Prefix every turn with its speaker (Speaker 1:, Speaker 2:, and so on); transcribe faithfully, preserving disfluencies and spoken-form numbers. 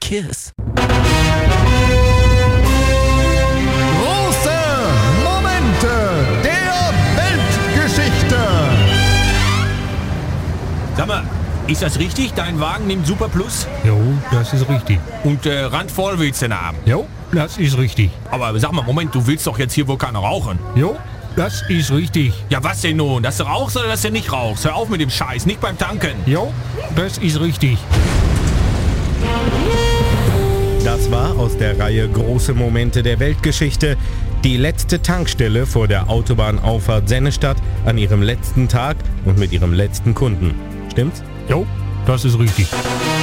Speaker 1: kiss.
Speaker 2: Große Momente der Weltgeschichte.
Speaker 3: Sag mal, ist das richtig? Dein Wagen nimmt Super Plus?
Speaker 4: Jo, das ist richtig.
Speaker 3: Und äh, randvoll willst du haben?
Speaker 4: Jo, das ist richtig.
Speaker 3: Aber sag mal, Moment, du willst doch jetzt hier wohl keiner rauchen?
Speaker 4: Jo, das ist richtig.
Speaker 3: Ja, was denn nun? Dass du rauchst oder dass du nicht rauchst? Hör auf mit dem Scheiß, nicht beim Tanken.
Speaker 4: Jo, das ist richtig.
Speaker 2: Das war aus der Reihe Große Momente der Weltgeschichte die letzte Tankstelle vor der Autobahnauffahrt Sennestadt an ihrem letzten Tag und mit ihrem letzten Kunden. Stimmt's?
Speaker 4: Jo, das ist richtig.